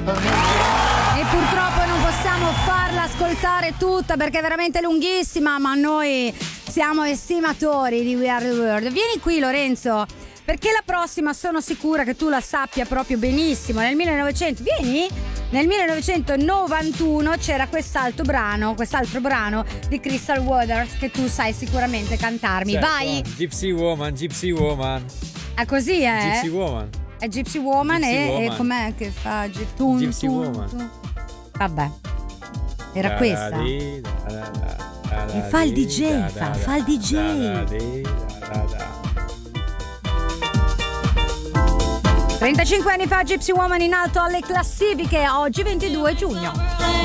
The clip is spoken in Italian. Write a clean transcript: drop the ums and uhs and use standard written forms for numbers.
E purtroppo non possiamo farla ascoltare tutta perché è veramente lunghissima, ma noi siamo estimatori di We Are The World. Vieni qui, Lorenzo, perché la prossima sono sicura che tu la sappia proprio benissimo. Nel 1991 c'era quest'altro brano di Crystal Waters che tu sai sicuramente cantarmi. Certo. Vai! Gypsy Woman. È così, Gypsy Woman. È Gypsy Woman, Gypsy e Woman. com'è che fa? Gypsy Woman. Vabbè, era questa. E fa il DJ, fa il DJ. 35 anni fa Gypsy Woman in alto alle classifiche, oggi 22 giugno.